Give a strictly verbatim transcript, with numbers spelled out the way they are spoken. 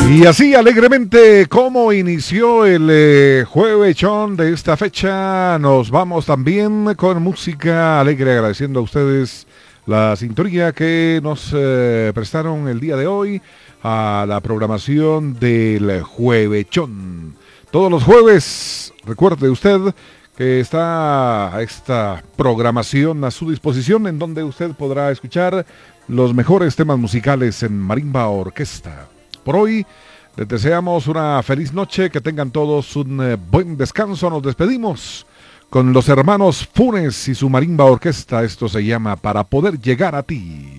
Y así alegremente como inició el eh, juevechón de esta fecha, nos vamos también con música alegre, agradeciendo a ustedes la sintonía que nos eh, prestaron el día de hoy a la programación del juevechón. Todos los jueves, recuerde usted que está esta programación a su disposición, en donde usted podrá escuchar los mejores temas musicales en marimba orquesta. Por hoy les deseamos una feliz noche, que tengan todos un eh, buen descanso. Nos despedimos con los hermanos Funes y su marimba orquesta. Esto se llama Para Poder Llegar a Ti.